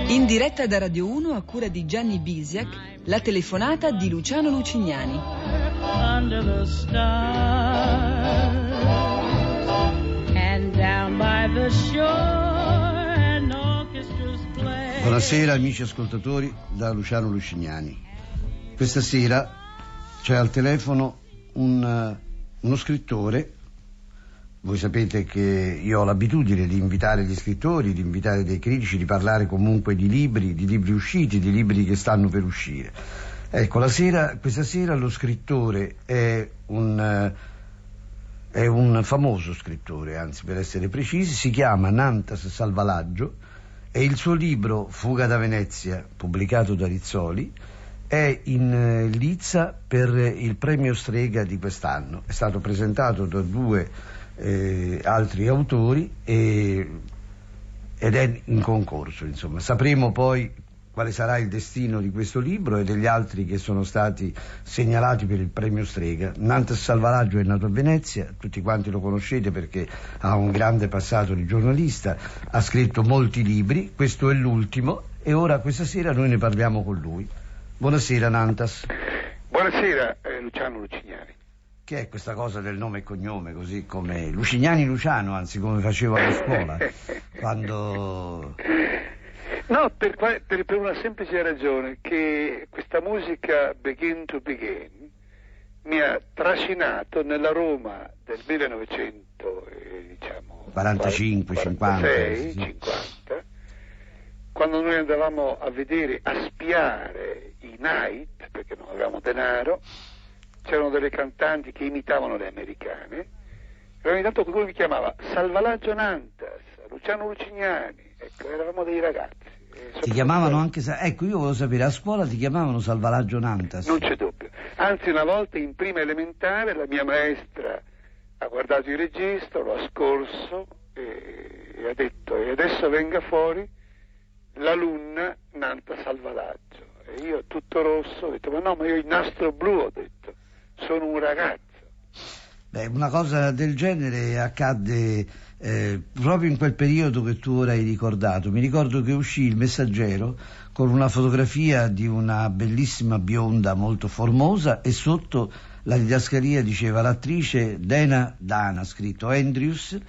In diretta da Radio 1 a cura di Gianni Bisiak, la telefonata di Luciano Lucignani. Under the stars and down by the shore an orchestra's play. Buonasera amici ascoltatori da Luciano Lucignani. Questa sera c'è al telefono uno scrittore. Voi sapete che io ho l'abitudine di invitare gli scrittori, di invitare dei critici, di parlare comunque di libri usciti, di libri che stanno per uscire. Ecco, questa sera lo scrittore è un famoso scrittore, anzi per essere precisi, si chiama Nantas Salvalaggio e il suo libro Fuga da Venezia, pubblicato da Rizzoli, è in lizza per il premio Strega di quest'anno. È stato presentato da due altri autori ed è in concorso, insomma. Sapremo poi quale sarà il destino di questo libro e degli altri che sono stati segnalati per il premio Strega. Nantas Salvalaggio è nato a Venezia, tutti quanti lo conoscete perché ha un grande passato di giornalista, ha scritto molti libri, questo è l'ultimo e ora questa sera noi ne parliamo con lui. Buonasera Nantas. Buonasera Luciano Lucignani. Che è questa cosa del nome e cognome, così come Lucignani Luciano, anzi come facevo a scuola, quando... No, per una semplice ragione, che questa musica Begin to Begin mi ha trascinato nella Roma del 45, 50, 50, quando noi andavamo a vedere, a spiare i night, perché non avevamo denaro. C'erano delle cantanti che imitavano le americane e ogni tanto qualcuno mi chiamava Salvalaggio Nantas, Luciano Lucignani, ecco, eravamo dei ragazzi. Ti chiamavano anche, ecco, io volevo sapere, a scuola ti chiamavano Salvalaggio Nantas? Non c'è dubbio, anzi una volta in prima elementare la mia maestra ha guardato il registro, lo ha scorso e ha detto e adesso venga fuori l'alunna Nantas Salvalaggio, e io tutto rosso ho detto ma io il nastro blu, ho detto. Sono un ragazzo. Beh, una cosa del genere accadde proprio in quel periodo che tu ora hai ricordato. Mi ricordo che uscì il Messaggero con una fotografia di una bellissima bionda molto formosa e sotto la didascalia diceva l'attrice Dana, scritto Andrews,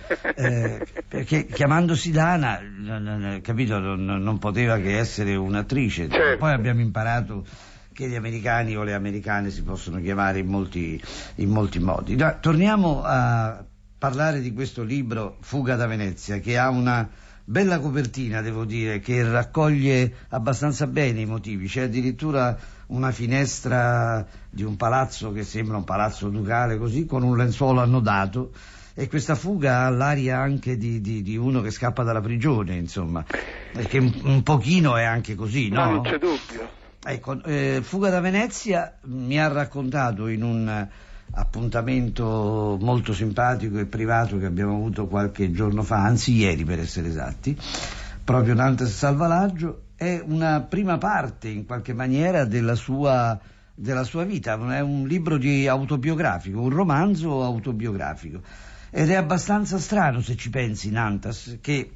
perché chiamandosi Dana, capito, non poteva che essere un'attrice. Certo. Poi abbiamo imparato che gli americani o le americane si possono chiamare in molti modi. Torniamo a parlare di questo libro Fuga da Venezia, che ha una bella copertina, devo dire, che raccoglie abbastanza bene i motivi. C'è addirittura una finestra di un palazzo che sembra un palazzo ducale, così, con un lenzuolo annodato, e questa fuga ha l'aria anche di uno che scappa dalla prigione, insomma, perché un pochino è anche così, no? No, non c'è dubbio. Ecco, Fuga da Venezia mi ha raccontato in un appuntamento molto simpatico e privato che abbiamo avuto qualche giorno fa, anzi ieri per essere esatti, proprio Nantas Salvalaggio, è una prima parte in qualche maniera della sua vita, è un libro autobiografico, un romanzo autobiografico, ed è abbastanza strano, se ci pensi, Nantas, che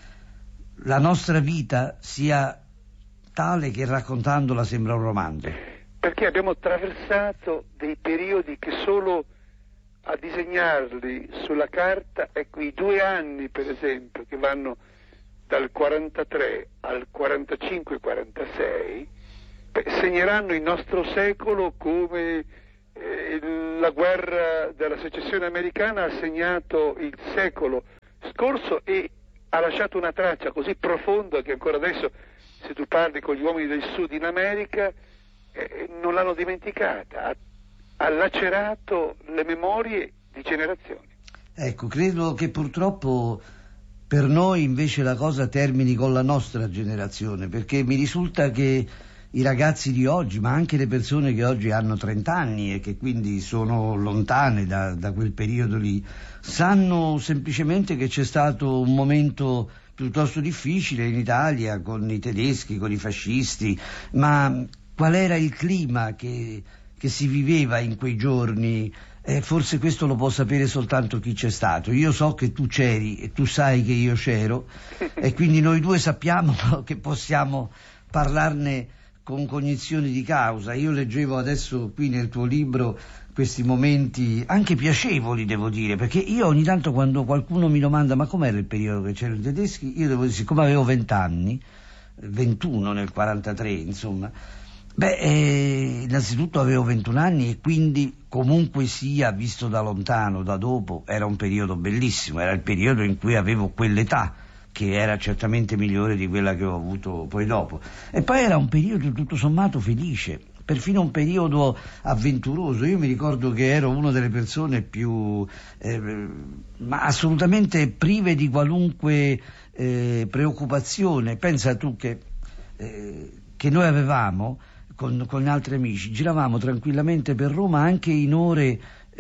la nostra vita sia tale che raccontandola sembra un romanzo. Perché abbiamo attraversato dei periodi che solo a disegnarli sulla carta, ecco, i 2 anni per esempio che vanno dal 43 al 45-46 segneranno il nostro secolo come la guerra della secessione americana ha segnato il secolo scorso e ha lasciato una traccia così profonda che ancora adesso, se tu parli con gli uomini del sud in America, non l'hanno dimenticata, ha lacerato le memorie di generazioni. Ecco, credo che purtroppo per noi invece la cosa termini con la nostra generazione, perché mi risulta che i ragazzi di oggi, ma anche le persone che oggi hanno 30 anni e che quindi sono lontane da quel periodo lì, sanno semplicemente che c'è stato un momento piuttosto difficile in Italia con i tedeschi, con i fascisti, ma qual era il clima che si viveva in quei giorni Forse questo lo può sapere soltanto chi c'è stato. Io so che tu c'eri e tu sai che io c'ero e quindi noi due sappiamo che possiamo parlarne con cognizione di causa. Io leggevo adesso qui nel tuo libro questi momenti anche piacevoli, devo dire, perché io ogni tanto quando qualcuno mi domanda ma com'era il periodo che c'erano i tedeschi, io devo dire, siccome avevo 20 anni, 21 nel 43, insomma, innanzitutto avevo 21 anni e quindi comunque sia, visto da lontano, da dopo, era un periodo bellissimo, era il periodo in cui avevo quell'età, che era certamente migliore di quella che ho avuto poi dopo. E poi era un periodo tutto sommato felice, perfino un periodo avventuroso. Io mi ricordo che ero una delle persone più ma assolutamente prive di qualunque preoccupazione. Pensa tu che noi avevamo con altri amici, giravamo tranquillamente per Roma anche in ore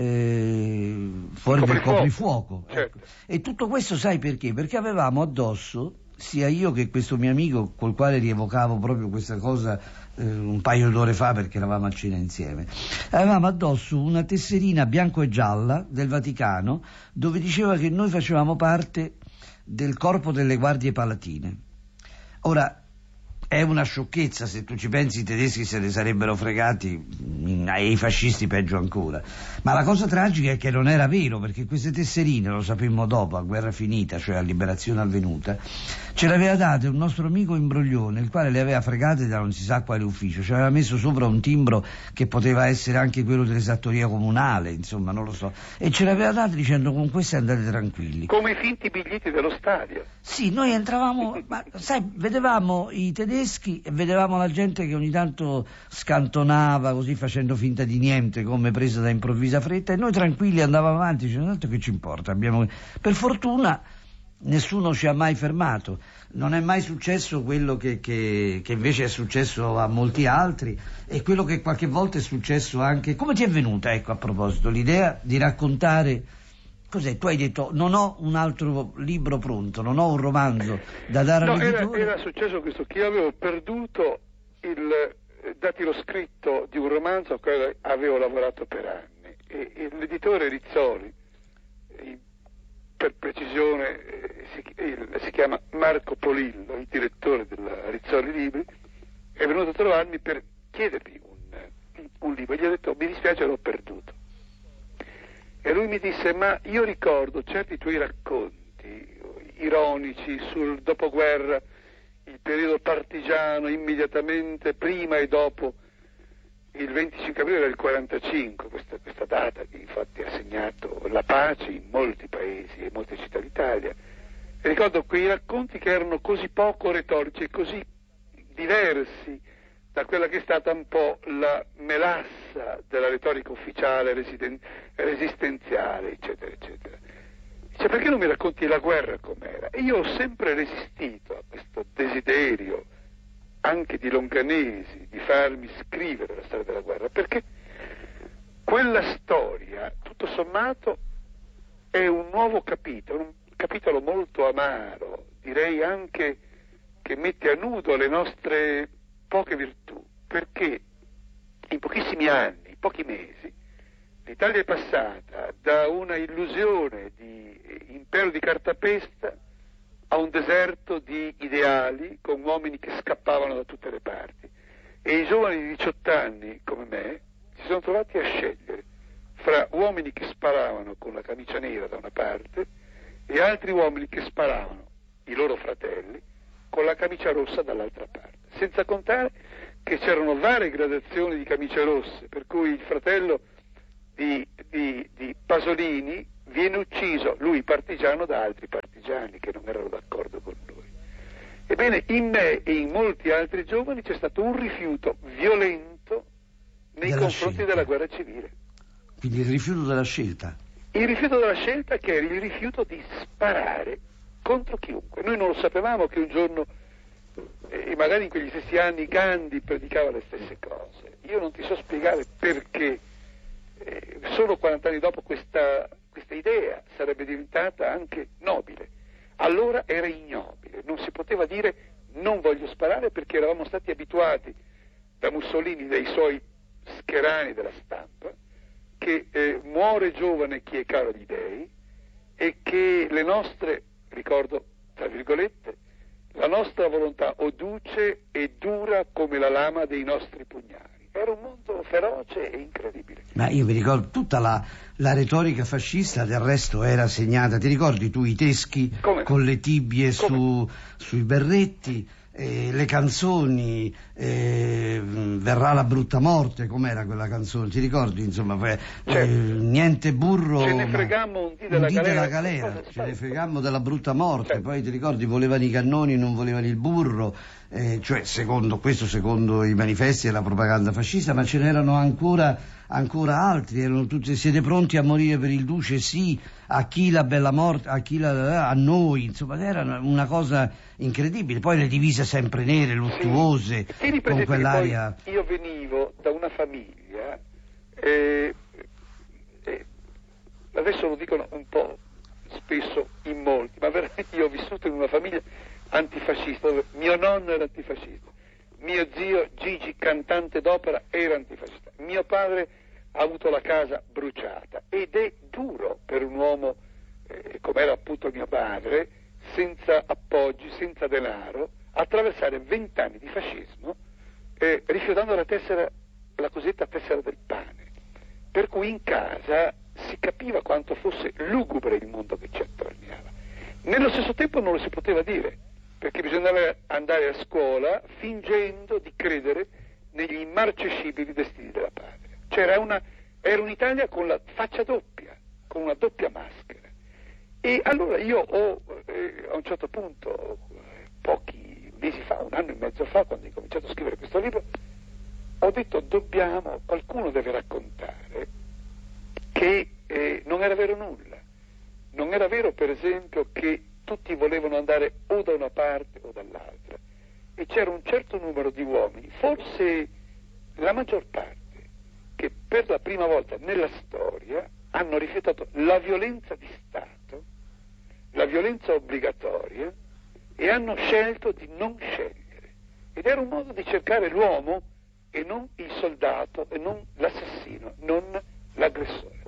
fuori del coprifuoco. Certo. Ecco. E tutto questo sai perché? Perché avevamo addosso, sia io che questo mio amico col quale rievocavo proprio questa cosa un paio d'ore fa perché eravamo a cena insieme, avevamo addosso una tesserina bianco e gialla del Vaticano dove diceva che noi facevamo parte del corpo delle guardie palatine. Ora, è una sciocchezza, se tu ci pensi, i tedeschi se ne sarebbero fregati e i fascisti peggio ancora, ma la cosa tragica è che non era vero, perché queste tesserine, lo sapemmo dopo, a guerra finita, cioè a liberazione avvenuta, ce le aveva date un nostro amico Imbroglione, il quale le aveva fregate da non si sa quale ufficio, ci aveva messo sopra un timbro che poteva essere anche quello dell'esattoria comunale, insomma non lo so, e ce le aveva date dicendo con queste andate tranquilli. Come i finti biglietti dello stadio. Sì, noi entravamo, ma sai, vedevamo i tedeschi e vedevamo la gente che ogni tanto scantonava così facendo finta di niente, come presa da improvvisa fretta, e noi tranquilli andavamo avanti dicendo tanto che ci importa. Per fortuna nessuno ci ha mai fermato, non è mai successo quello che invece è successo a molti altri e quello che qualche volta è successo anche. Come ti è venuta, ecco, a proposito, l'idea di raccontare? Cos'è? Tu hai detto non ho un altro libro pronto, non ho un romanzo da dare all'editore. Era successo questo, che io avevo perduto dati lo scritto di un romanzo a cui avevo lavorato per anni e l'editore Rizzoli, per precisione si chiama Marco Polillo, il direttore della Rizzoli Libri, è venuto a trovarmi per chiedermi un libro e gli ho detto mi dispiace, l'ho perduto. E lui mi disse, ma io ricordo certi tuoi racconti ironici sul dopoguerra, il periodo partigiano immediatamente prima e dopo il 25 aprile del 45, questa data che infatti ha segnato la pace in molti paesi e molte città d'Italia. E ricordo quei racconti che erano così poco retorici e così diversi da quella che è stata un po' la melassa della retorica ufficiale, resistenziale, eccetera, eccetera. Dice, perché non mi racconti la guerra com'era? E io ho sempre resistito a questo desiderio, anche di Longanesi, di farmi scrivere la storia della guerra, perché quella storia, tutto sommato, è un nuovo capitolo, un capitolo molto amaro, direi anche che mette a nudo le nostre poche virtù, perché in pochissimi anni, in pochi mesi, l'Italia è passata da una illusione di impero di cartapesta a un deserto di ideali con uomini che scappavano da tutte le parti, e i giovani di 18 anni come me si sono trovati a scegliere fra uomini che sparavano con la camicia nera da una parte e altri uomini che sparavano, i loro fratelli, con la camicia rossa dall'altra parte, senza contare che c'erano varie gradazioni di camicie rosse, per cui il fratello di Pasolini viene ucciso, lui partigiano, da altri partigiani che non erano d'accordo con lui. Ebbene, in me e in molti altri giovani c'è stato un rifiuto violento nei confronti della guerra civile. Quindi il rifiuto della scelta. Il rifiuto della scelta, che era il rifiuto di sparare contro chiunque. Noi non lo sapevamo che un giorno, e magari in quegli stessi anni, Gandhi predicava le stesse cose. Io non ti so spiegare perché solo 40 anni dopo questa idea sarebbe diventata anche nobile. Allora era ignobile, non si poteva dire non voglio sparare, perché eravamo stati abituati da Mussolini, dai suoi scherani della stampa, che muore giovane chi è caro agli dèi e che le nostre, ricordo tra virgolette, la nostra volontà oduce e dura come la lama dei nostri pugnali. Era un mondo feroce e incredibile. Ma io mi ricordo tutta la retorica fascista, del resto era segnata, ti ricordi tu i teschi con le tibie sui berretti, le canzoni, verrà la brutta morte, com'era quella canzone, ti ricordi? Insomma, niente burro, ce ne fregammo un dì della galera, ce ne fregammo della brutta morte, poi ti ricordi volevano i cannoni, non volevano il burro, cioè secondo i manifesti e la propaganda fascista, ma ce n'erano ancora altri, erano tutti: siete pronti a morire per il duce? Sì. A chi la bella morte? A noi, insomma, era una cosa incredibile. Poi le divise sempre nere, luttuose, sì. con quell'aria. Io venivo da una famiglia, adesso lo dicono un po' spesso in molti, ma veramente io ho vissuto in una famiglia antifascista, dove mio nonno era antifascista, mio zio Gigi, cantante d'opera, era antifascista, mio padre ha avuto la casa bruciata, ed è duro per un uomo come era appunto mio padre, senza appoggi, senza denaro, attraversare 20 anni di fascismo rifiutando la cosiddetta tessera del pane, per cui in casa si capiva quanto fosse lugubre il mondo che ci attorniava. Nello stesso tempo non lo si poteva dire, perché bisognava andare a scuola fingendo di credere negli immarcescibili destini della patria. Era un'Italia con la faccia doppia, con una doppia maschera. E allora io a un certo punto, pochi mesi fa, un anno e mezzo fa, quando ho cominciato a scrivere questo libro, ho detto: qualcuno deve raccontare che non era vero nulla. Non era vero, per esempio, che tutti volevano andare o da una parte o dall'altra, e c'era un certo numero di uomini, forse la maggior parte, che per la prima volta nella storia hanno rifiutato la violenza di Stato, la violenza obbligatoria, e hanno scelto di non scegliere. Ed era un modo di cercare l'uomo e non il soldato, e non l'assassino, non l'aggressore.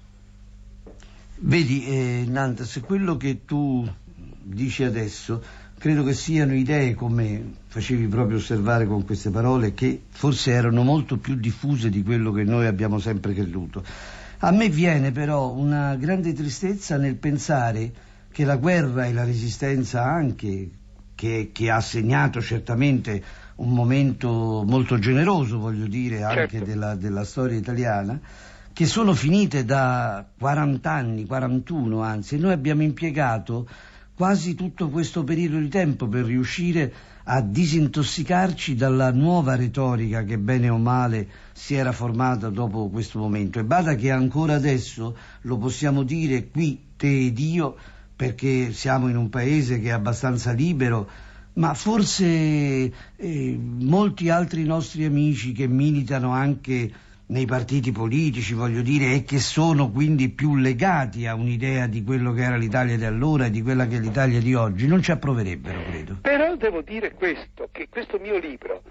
Vedi, Nantes, quello che tu dici adesso credo che siano idee, come facevi proprio osservare con queste parole, che forse erano molto più diffuse di quello che noi abbiamo sempre creduto. A me viene però una grande tristezza nel pensare che la guerra e la resistenza, anche che ha segnato certamente un momento molto generoso, voglio dire, anche certo, della storia italiana, che sono finite da 40 anni, 41 anzi, e noi abbiamo impiegato quasi tutto questo periodo di tempo per riuscire a disintossicarci dalla nuova retorica che bene o male si era formata dopo questo momento. E bada che ancora adesso lo possiamo dire qui, te ed io, perché siamo in un paese che è abbastanza libero, ma forse molti altri nostri amici che militano anche nei partiti politici, voglio dire, e che sono quindi più legati a un'idea di quello che era l'Italia di allora e di quella che è l'Italia di oggi, non ci approverebbero, credo. Però devo dire questo, che questo mio libro,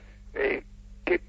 che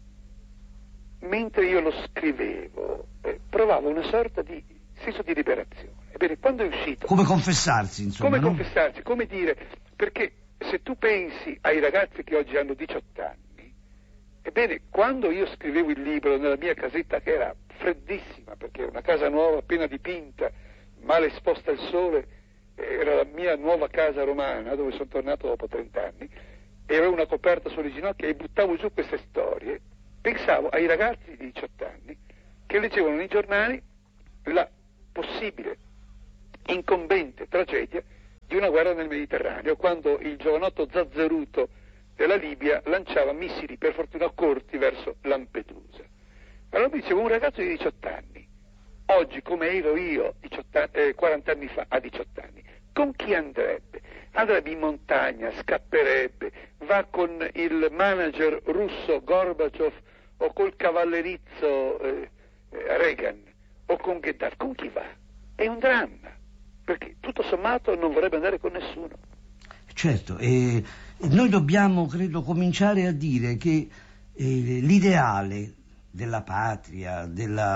mentre io lo scrivevo, provavo una sorta di senso di liberazione. Ebbene, quando è uscito... Come confessarsi, insomma. Come confessarsi, come dire, perché se tu pensi ai ragazzi che oggi hanno 18 anni, ebbene, quando io scrivevo il libro nella mia casetta, che era freddissima, perché era una casa nuova, appena dipinta, male esposta al sole, era la mia nuova casa romana, dove sono tornato dopo 30 anni, e avevo una coperta sulle ginocchia e buttavo giù queste storie, pensavo ai ragazzi di 18 anni che leggevano nei giornali la possibile, incombente tragedia di una guerra nel Mediterraneo, quando il giovanotto zazzeruto della Libia lanciava missili, per fortuna corti, verso Lampedusa. Allora mi dicevo, un ragazzo di 18 anni, oggi come ero io 40 anni fa, a 18 anni, con chi andrebbe? Andrebbe in montagna, scapperebbe, va con il manager russo Gorbaciov o col cavallerizzo Reagan o con Gheddafi. Con chi va? È un dramma, perché tutto sommato non vorrebbe andare con nessuno. Certo, e noi dobbiamo, credo, cominciare a dire che l'ideale della patria,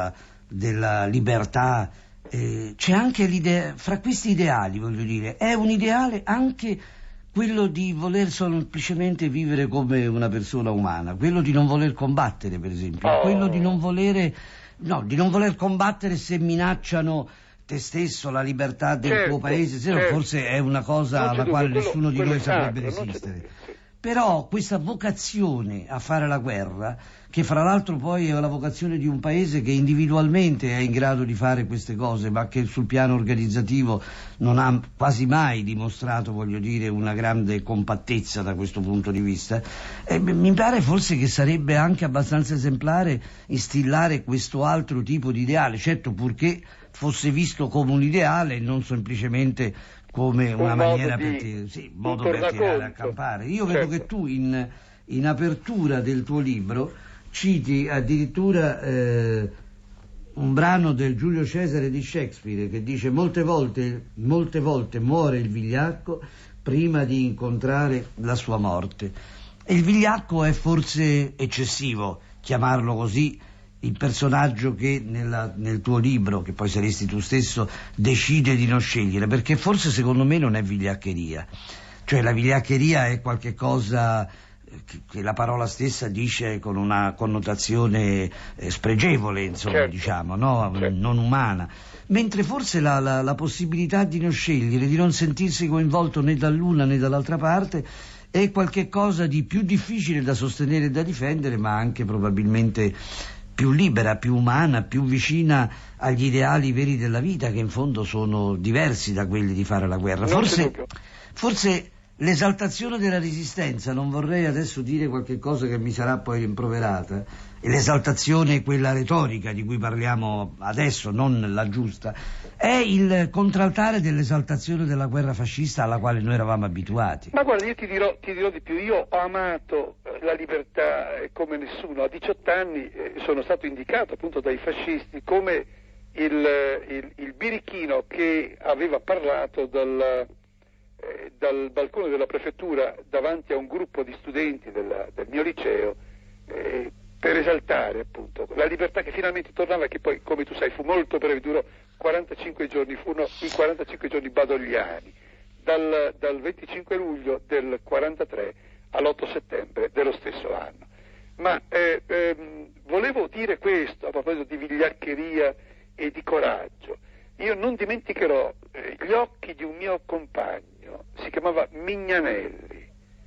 della libertà, c'è anche l'idea, fra questi ideali, voglio dire, è un ideale anche quello di voler semplicemente vivere come una persona umana, quello di non voler combattere, per esempio, quello di non voler combattere se minacciano te stesso, la libertà del tuo paese, se no forse è una cosa alla quale nessuno di noi saprebbe resistere. Però questa vocazione a fare la guerra, che fra l'altro poi è la vocazione di un paese che individualmente è in grado di fare queste cose, ma che sul piano organizzativo non ha quasi mai dimostrato, voglio dire, una grande compattezza da questo punto di vista, mi pare forse che sarebbe anche abbastanza esemplare instillare questo altro tipo di ideale, certo purché fosse visto come un ideale e non semplicemente come una maniera modo per tirare a campare. Io vedo che tu in apertura del tuo libro citi addirittura un brano del Giulio Cesare di Shakespeare che dice molte volte muore il vigliacco prima di incontrare la sua morte. E il vigliacco è forse eccessivo chiamarlo così, il personaggio che nel tuo libro, che poi saresti tu stesso, decide di non scegliere, perché forse secondo me non è vigliaccheria, cioè la vigliaccheria è qualche cosa che la parola stessa dice con una connotazione spregevole, insomma, certo, diciamo, no? Certo. Non umana, mentre forse la possibilità di non scegliere, di non sentirsi coinvolto né dall'una né dall'altra parte è qualche cosa di più difficile da sostenere e da difendere, ma anche probabilmente più libera, più umana, più vicina agli ideali veri della vita, che in fondo sono diversi da quelli di fare la guerra. Forse l'esaltazione della resistenza, non vorrei adesso dire qualche cosa che mi sarà poi rimproverata, e l'esaltazione, quella retorica di cui parliamo adesso, non la giusta, è il contraltare dell'esaltazione della guerra fascista alla quale noi eravamo abituati. Ma guarda, io ti dirò di più, io ho amato la libertà come nessuno. A 18 anni sono stato indicato appunto dai fascisti come il birichino che aveva parlato dal balcone della prefettura davanti a un gruppo di studenti del mio liceo per esaltare appunto la libertà che finalmente tornava, che poi, come tu sai, fu molto breve, durò 45 giorni, furono i 45 giorni badogliani, dal 25 luglio del 43 all'8 settembre dello stesso anno. Ma volevo dire questo a proposito di vigliaccheria e di coraggio. Io non dimenticherò gli occhi di un mio compagno, si chiamava Mignanelli,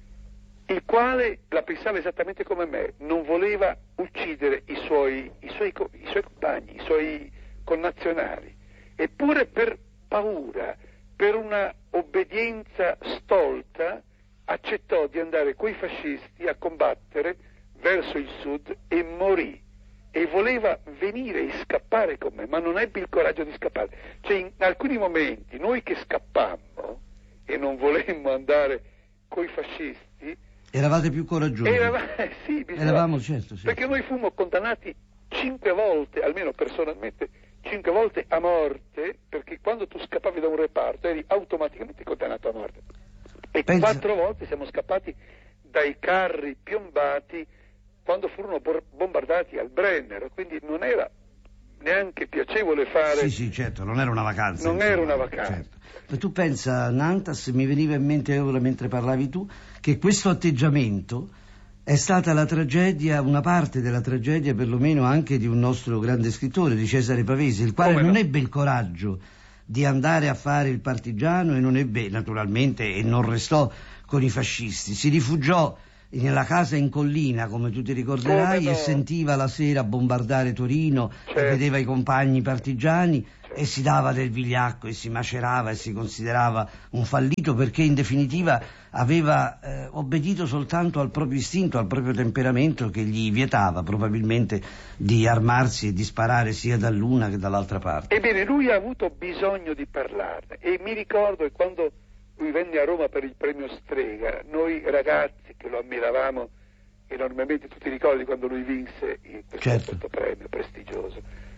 il quale la pensava esattamente come me, non voleva uccidere i suoi compagni, i suoi connazionali, eppure per paura, per una obbedienza stolta, accettò di andare coi fascisti a combattere verso il sud e morì. E voleva venire e scappare con me, ma non ebbe il coraggio di scappare. Cioè, in alcuni momenti noi che scappammo e non volemmo andare coi fascisti, eravate più coraggiosi. Sì, eravamo, certo. Perché noi fummo condannati 5 volte, almeno personalmente 5 volte a morte, perché quando tu scappavi da un reparto eri automaticamente condannato a morte. E 4 volte siamo scappati dai carri piombati quando furono bombardati al Brennero, quindi non era neanche piacevole fare... Sì, certo, non era una vacanza. Non era una vacanza. Certo. Ma tu pensa, Nantas, mi veniva in mente ora mentre parlavi tu, che questo atteggiamento è stata la tragedia, una parte della tragedia perlomeno anche di un nostro grande scrittore, di Cesare Pavese, il quale non ebbe il coraggio di andare a fare il partigiano e non ebbe, naturalmente, e non restò con i fascisti, si rifugiò nella casa in collina, come tu ti ricorderai, e sentiva la sera bombardare Torino, certo, e vedeva i compagni partigiani, certo, e si dava del vigliacco e si macerava e si considerava un fallito, perché in definitiva aveva obbedito soltanto al proprio istinto, al proprio temperamento, che gli vietava probabilmente di armarsi e di sparare sia dall'una che dall'altra parte. Ebbene, lui ha avuto bisogno di parlarne, e mi ricordo che quando lui venne a Roma per il premio Strega, noi ragazzi che lo ammiravamo enormemente, tu ti ricordi quando lui vinse questo premio prestigioso,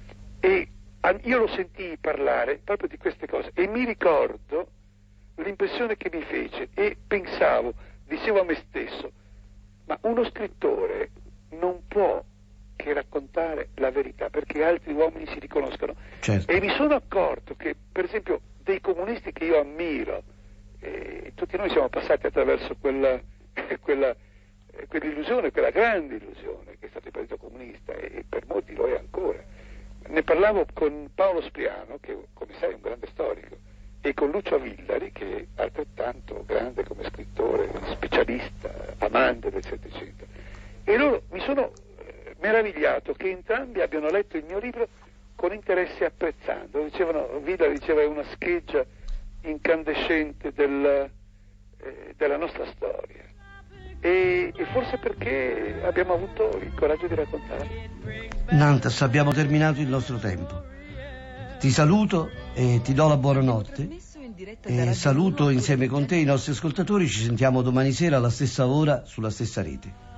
e io lo sentii parlare proprio di queste cose, e mi ricordo l'impressione che mi fece, e dicevo a me stesso, ma uno scrittore non può che raccontare la verità, perché altri uomini si riconoscano. Certo. E mi sono accorto che, per esempio, dei comunisti che io ammiro, tutti noi siamo passati attraverso quell'illusione, quella grande illusione che è stato il Partito Comunista, e per molti lo è ancora. Ne parlavo con Paolo Spriano, che come sai è un grande storico, e con Lucio Villari, che è altrettanto grande come scrittore, specialista, amante del Settecento. E loro mi sono meravigliato che entrambi abbiano letto il mio libro con interesse, apprezzando. Villari diceva è una scheggia incandescente della nostra storia. E forse perché abbiamo avuto il coraggio di raccontare. Nantas, abbiamo terminato il nostro tempo. Ti saluto e ti do la buonanotte e saluto insieme con te i nostri ascoltatori. Ci sentiamo domani sera alla stessa ora sulla stessa rete.